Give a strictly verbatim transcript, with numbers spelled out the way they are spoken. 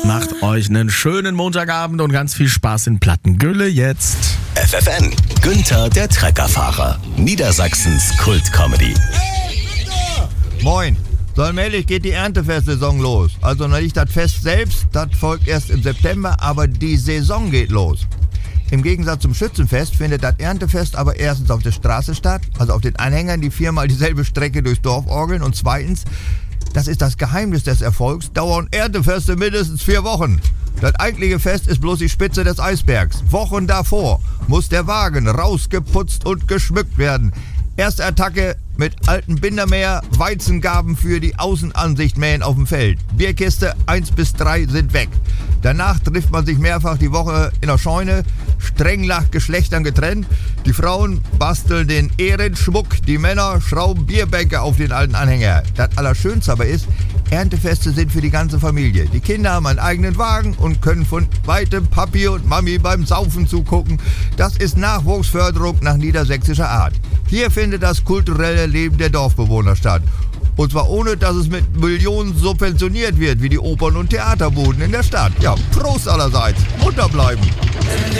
Macht euch einen schönen Montagabend und ganz viel Spaß in Plattengülle jetzt. F F N, Günther der Treckerfahrer. Niedersachsens Kult-Comedy. Moin. So allmählich geht die Erntefestsaison los. Also noch nicht das Fest selbst, das folgt erst im September, aber die Saison geht los. Im Gegensatz zum Schützenfest findet das Erntefest aber erstens auf der Straße statt, also auf den Anhängern, die viermal dieselbe Strecke durchs Dorf orgeln, und zweitens, das ist das Geheimnis des Erfolgs, dauern Erntefeste mindestens vier Wochen. Das eigentliche Fest ist bloß die Spitze des Eisbergs. Wochen davor muss der Wagen rausgeputzt und geschmückt werden. Erste Attacke mit alten Bindermäher, Weizengaben für die Außenansicht mähen auf dem Feld. Bierkiste eins bis drei sind weg. Danach trifft man sich mehrfach die Woche in der Scheune, streng nach Geschlechtern getrennt. Die Frauen basteln den Ehrenschmuck, die Männer schrauben Bierbänke auf den alten Anhänger. Das Allerschönste aber ist, Erntefeste sind für die ganze Familie. Die Kinder haben einen eigenen Wagen und können von weitem Papi und Mami beim Saufen zugucken. Das ist Nachwuchsförderung nach niedersächsischer Art. Hier findet das kulturelle Leben der Dorfbewohner statt. Und zwar ohne, dass es mit Millionen subventioniert wird, wie die Opern- und Theaterbuden in der Stadt. Ja, Prost allerseits. Unterbleiben.